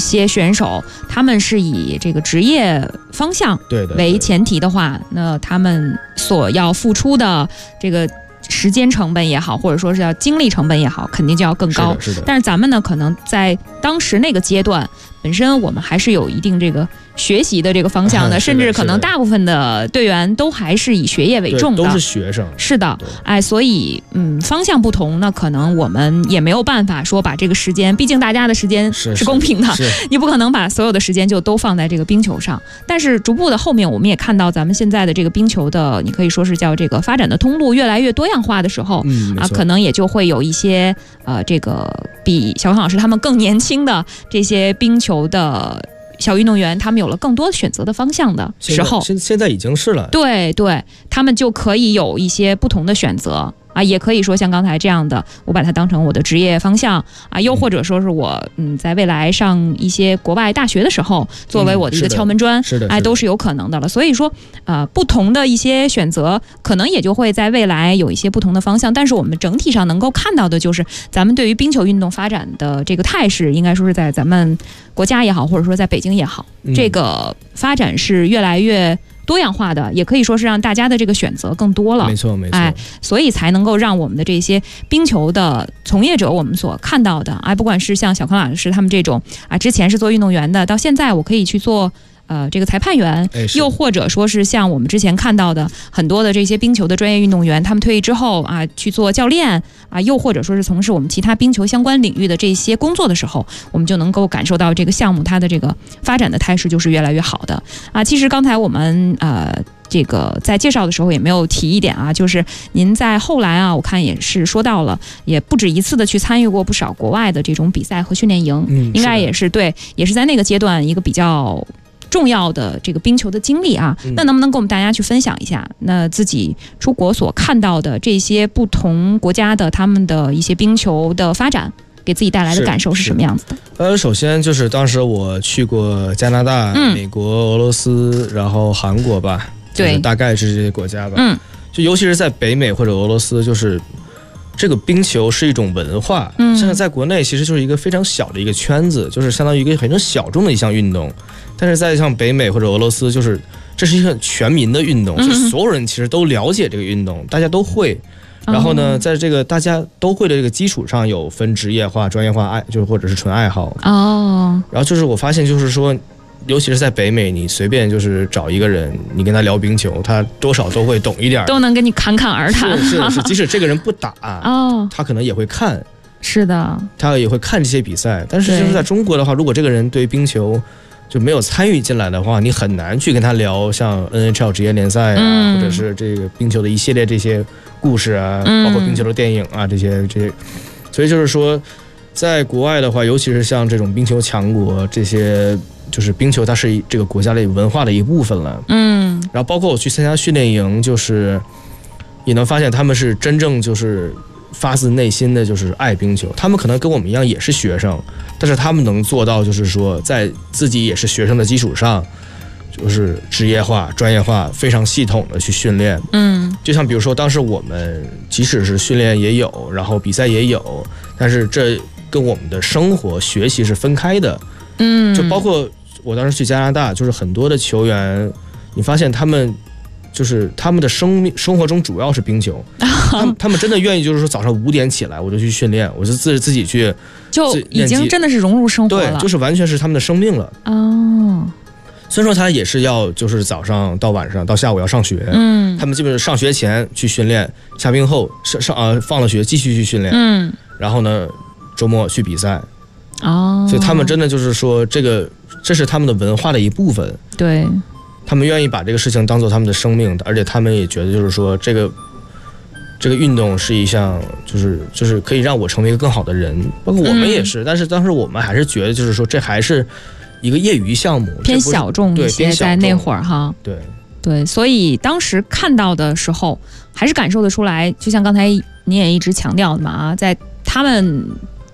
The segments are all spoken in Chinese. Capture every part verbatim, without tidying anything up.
些选手，他们是以这个职业方向为前提的话，那他们所要付出的这个时间成本也好，或者说是要精力成本也好，肯定就要更高。 是的，是的。 但是咱们呢，可能在当时那个阶段，本身我们还是有一定这个学习的这个方向的， 啊、 甚至可能大部分的队员都还是以学业为重的， 都是学生。 是的，哎，所以嗯，方向不同，那可能我们也没有办法说把这个时间，毕竟大家的时间是公平的，你不可能把所有的时间就都放在这个冰球上。但是逐步的后面，我们也看到咱们现在的这个冰球的，你可以说是叫这个发展的通路越来越多样化的时候， 嗯、 啊，可能也就会有一些呃，这个比小康老师他们更年轻的这些冰球的小运动员，他们有了更多选择的方向的时候， 现现在已经是了， 对对，他们就可以有一些不同的选择啊，也可以说像刚才这样的，我把它当成我的职业方向啊，又或者说是我嗯，在未来上一些国外大学的时候，作为我的一个敲门砖， 嗯、是的， 哎，都是有可能的了。所以说，呃，不同的一些选择，可能也就会在未来有一些不同的方向。但是我们整体上能够看到的就是，咱们对于冰球运动发展的这个态势，应该说是在咱们国家也好，或者说在北京也好， 嗯、 这个发展是越来越多样化的，也可以说是让大家的这个选择更多了。 没错没错， 哎，所以才能够让我们的这些冰球的从业者，我们所看到的，哎，不管是像小康老师他们这种啊，之前是做运动员的，到现在我可以去做呃这个裁判员，又或者说是像我们之前看到的很多的这些冰球的专业运动员，他们退役之后啊去做教练啊，又或者说是从事我们其他冰球相关领域的这些工作的时候，我们就能够感受到这个项目它的这个发展的态势就是越来越好的啊。其实刚才我们呃这个在介绍的时候也没有提一点啊，就是您在后来啊，我看也是说到了，也不止一次的去参与过不少国外的这种比赛和训练营， 嗯， 应该也是对，也是在那个阶段一个比较重要的这个冰球的经历啊。 嗯、 那能不能跟我们大家去分享一下，那自己出国所看到的这些不同国家的他们的一些冰球的发展，给自己带来的感受是什么样子的？ 呃，首先就是当时我去过加拿大、 嗯、 美国、俄罗斯，然后韩国吧。 对， 就是、大概是这些国家吧。 嗯， 就尤其是在北美或者俄罗斯，就是这个冰球是一种文化。 嗯， 现在在国内其实就是一个非常小的一个圈子，就是相当于一个非常小众的一项运动。但是在像北美或者俄罗斯，就是这是一个全民的运动，嗯、就是所有人其实都了解这个运动，大家都会。然后呢，在这个大家都会的这个基础上，有分职业化、专业化爱，就是或者是纯爱好。 哦。 然后就是我发现，就是说。尤其是在北美，你随便就是找一个人，你跟他聊冰球，他多少都会懂一点， 都能跟你侃侃而谈。 是是是，即使这个人不打， 哦， 他可能也会看。 是的， 他也会看这些比赛。但是就是在中国的话，如果这个人对冰球就没有参与进来的话，你很难去跟他聊像 N H L 职业联赛啊、嗯，或者是这个冰球的一系列这些故事啊， 嗯、 包括冰球的电影啊这些这些。所以就是说，在国外的话，尤其是像这种冰球强国这些。就是冰球，它是这个国家的文化的一部分了。 嗯， 然后包括我去参加训练营，就是也能发现他们是真正就是发自内心的就是爱冰球。他们可能跟我们一样也是学生，但是他们能做到就是说，在自己也是学生的基础上，就是职业化、专业化、非常系统的去训练。 嗯， 就像比如说，当时我们即使是训练也有，然后比赛也有，但是这跟我们的生活学习是分开的。 嗯， 就包括我当时去加拿大，就是很多的球员，你发现他们就是他们的生命生活中主要是冰球，他们他们真的愿意就是说早上五点起来我就去训练，我就自自己去， 就已经真的是融入生活了， 对，就是完全是他们的生命了。 哦， 虽然说他也是要就是早上到晚上到下午要上学， 嗯， 他们基本上上学前去训练，下班后上上呃放了学继续去训练， 嗯， 然后呢周末去比赛。 哦， 所以他们真的就是说，这个这是他们的文化的一部分。 对， 他们愿意把这个事情当做他们的生命，而且他们也觉得就是说，这个这个运动是一项，就是就是可以让我成为一个更好的人。包括我们也是，嗯、但是当时我们还是觉得就是说，这还是一个业余项目， 偏小众一些，在那会儿哈。 对对，所以当时看到的时候，还是感受得出来，就像刚才你也一直强调的嘛啊，在他们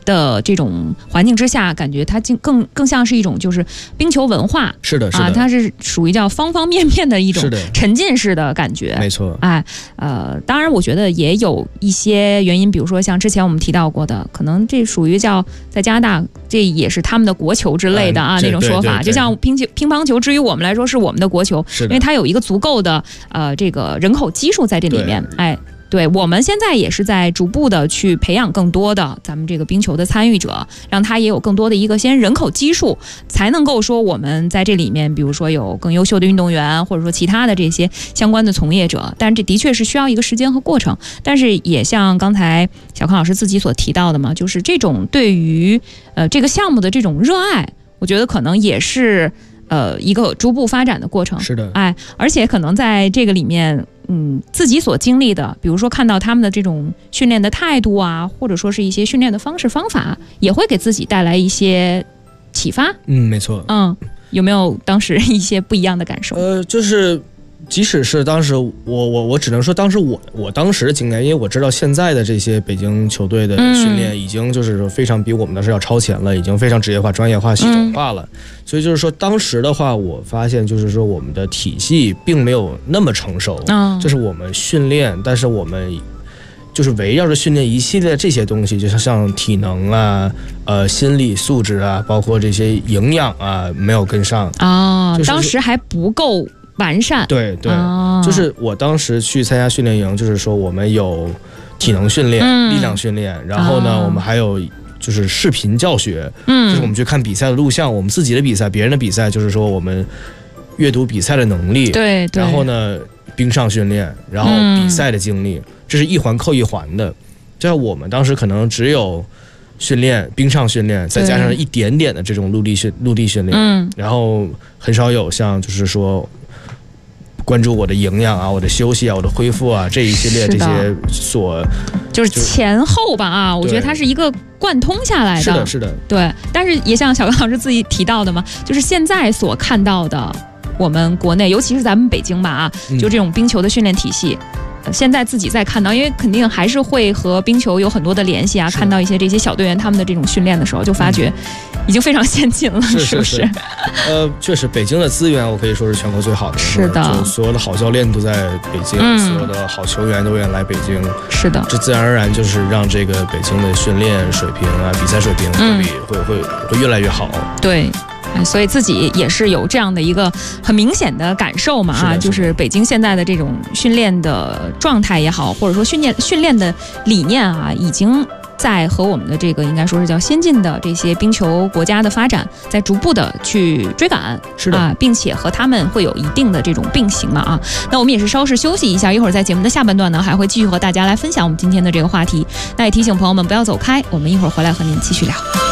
的这种环境之下，感觉它更更像是一种就是冰球文化。 是的，是的， 啊，它是属于叫方方面面的一种沉浸式的感觉。 没错， 哎，呃，当然我觉得也有一些原因，比如说像之前我们提到过的，可能这属于叫在加拿大，这也是他们的国球之类的啊、嗯、那种说法，就像乒球、乒乓球，至于我们来说是我们的国球，因为它有一个足够的呃这个人口基数在这里面，哎。对，我们现在也是在逐步的去培养更多的咱们这个冰球的参与者，让他也有更多的一个先人口基数，才能够说我们在这里面，比如说有更优秀的运动员，或者说其他的这些相关的从业者。但是这的确是需要一个时间和过程。但是也像刚才小康老师自己所提到的嘛，就是这种对于呃这个项目的这种热爱，我觉得可能也是呃一个逐步发展的过程。 是的， 哎，而且可能在这个里面。嗯，自己所经历的，比如说看到他们的这种训练的态度啊，或者说是一些训练的方式方法，也会给自己带来一些启发。 嗯，没错。 嗯，有没有当时一些不一样的感受？ 呃，就是即使是当时我我我只能说当时我我当时的经验，因为我知道现在的这些北京球队的训练已经就是说非常比我们的是要超前了，已经非常职业化、专业化、系统化了。嗯、所以就是说当时的话，我发现就是说我们的体系并没有那么成熟，嗯、就是我们训练，但是我们。就是围绕着训练一系列这些东西，就像像体能啊、呃心理素质啊，包括这些营养啊，没有跟上啊、 就是， 当时还不够完善。 对对、 啊， 就是我当时去参加训练营，就是说我们有体能训练、嗯、力量训练，然后呢，啊、我们还有就是视频教学，嗯，就是我们去看比赛的录像，我们自己的比赛、别人的比赛，就是说我们阅读比赛的能力， 对对， 然后呢，冰上训练，然后比赛的经历。嗯，这是一环扣一环的，就像我们当时可能只有训练、冰上训练，再加上一点点的这种陆地训、陆地训练，嗯，然后很少有像就是说关注我的营养啊、我的休息啊、我的恢复啊这一系列这些所就是前后吧啊，我觉得它是一个贯通下来的， 是的，是的， 对。但是也像小刚老师自己提到的嘛，就是现在所看到的我们国内，尤其是咱们北京吧啊，就这种冰球的训练体系。嗯，现在自己在看到，因为肯定还是会和冰球有很多的联系啊。看到一些这些小队员他们的这种训练的时候，就发觉已经非常先进了， 是是是不是？ 呃，确实，北京的资源我可以说是全国最好的。 是的， 就所有的好教练都在北京，嗯、所有的好球员都愿意来北京。 是的， 这自然而然就是让这个北京的训练水平啊、比赛水平会比、嗯、会会会越来越好。 对。所以自己也是有这样的一个很明显的感受嘛啊，就是北京现在的这种训练的状态也好，或者说训练训练的理念啊，已经在和我们的这个应该说是叫先进的这些冰球国家的发展，在逐步的去追赶， 是的啊，并且和他们会有一定的这种并行了啊。那我们也是稍事休息一下，一会儿在节目的下半段呢，还会继续和大家来分享我们今天的这个话题。那也提醒朋友们不要走开，我们一会儿回来和您继续聊。